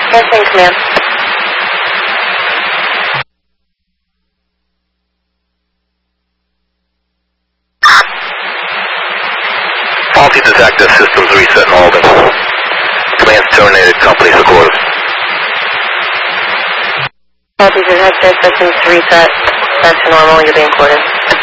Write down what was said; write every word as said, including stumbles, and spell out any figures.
Answering command. Faulty detector, systems reset in Albany. Command's terminated, company's recorded. Faulty detector, systems reset. Back to normal, you're being recorded.